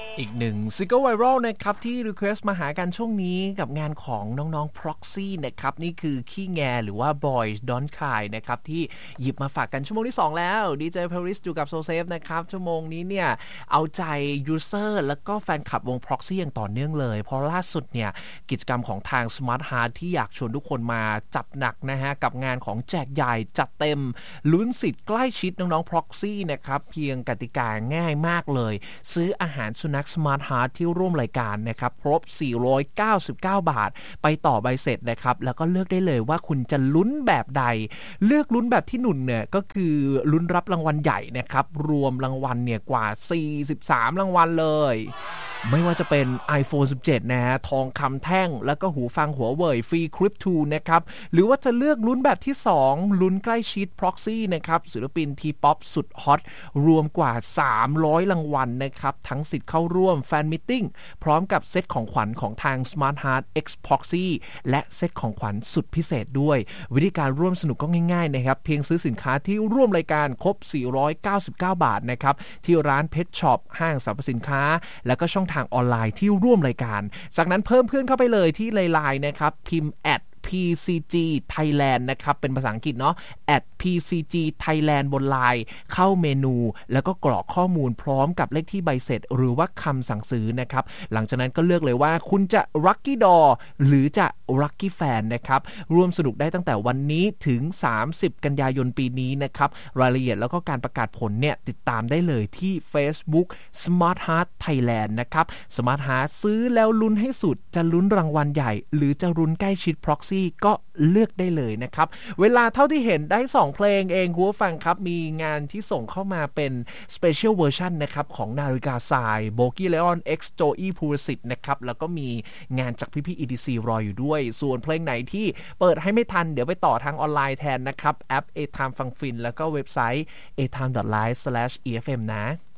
อีกหนึ่งซิงเกิลไวรัลนะครับที่รีเควสต์มาหากันช่วงนี้กับงานของน้องๆ Proxy นะครับนี่คือขี้แงหรือว่า Boys Don't Cry นะครับที่หยิบมาฝากกันชั่วโมงที่2แล้วดีเจเพริสอยู่กับโซเซฟนะครับชั่วโมงนี้เนี่ยเอาใจยูเซอร์แล้วก็แฟนคลับวง Proxy อย่างต่อเนื่องเลยเพราะล่าสุดเนี่ยกิจกรรมของทาง Smart Heart ที่อยากชวนทุกคนมาจัดหนักนะฮะกับงานของแจกใหญ่จัดเต็มลุ้นสิทธิ์ใกล้ชิดน้องๆ Proxy นะครับเพียงกติกาง่ายมากเลยซื้ออาหารสุนัข Smart Heart ที่ร่วมรายการนะครับครบ499 บาทไปต่อใบเสร็จนะครับแล้วก็เลือกได้เลยว่าคุณจะลุ้นแบบใดเลือกลุ้นแบบที่หนุนเนี่ยก็คือลุ้นรับรางวัลใหญ่นะครับรวมรางวัลเนี่ยกว่า43รางวัลเลยไม่ว่าจะเป็น iPhone 17 นะฮะทองคำแท่งแล้วก็หูฟังหัวเว่ยฟรีคลิป 2 นะครับหรือว่าจะเลือกลุ้นแบบที่2ลุ้นใกล้ชิด Proxy นะครับศิลปิน T-POP สุดฮอตรวมกว่า300รางวัลนะครับทั้งสิทธิ์เข้าร่วมแฟนมิทติ้งพร้อมกับเซตของขวัญของทาง Smart Heart X Proxy และเซตของขวัญสุดพิเศษด้วยวิธีการร่วมสนุกก็ง่ายๆนะครับเพียงซื้อสินค้าที่ร่วมรายการครบ499 บาทนะครับที่ร้าน Pet Shop ห้างสรรพสินค้าแล้วก็ช่องทางออนไลน์ที่ร่วมรายการจากนั้นเพิ่มเพื่อนเข้าไปเลยที่ไลน์นะครับพิมพ์ @PCG Thailand นะครับเป็นภาษาอังกฤษเนาะ @PCG Thailand บนไลน์เข้าเมนูแล้วก็กรอกข้อมูลพร้อมกับเลขที่ใบเสร็จหรือว่าคำสั่งซื้อนะครับหลังจากนั้นก็เลือกเลยว่าคุณจะ Lucky Draw หรือจะ Lucky Fan นะครับร่วมสนุกได้ตั้งแต่วันนี้ถึง30กันยายนปีนี้นะครับรายละเอียดแล้วก็การประกาศผลเนี่ยติดตามได้เลยที่ Facebook Smart Heart Thailand นะครับ Smart Heart ซื้อแล้วลุ้นให้สุดจะลุ้นรางวัลใหญ่หรือจะลุ้นใกล้ชิด Proxy ก็เลือกได้เลยนะครับเวลาเท่าที่เห็นได้2เพลงเองคุณผู้ฟังครับมีงานที่ส่งเข้ามาเป็น Special Version นะครับของนาฬิกาทรายโบกี้เลออน X โจอี้ภูรสิทธิ์นะครับแล้วก็มีงานจากพี่ๆ EDC รออยู่ด้วยส่วนเพลงไหนที่เปิดให้ไม่ทันเดี๋ยวไปต่อทางออนไลน์แทนนะครับแอป A Time ฟังฟินแล้วก็เว็บไซต์ atime.live/efm นะ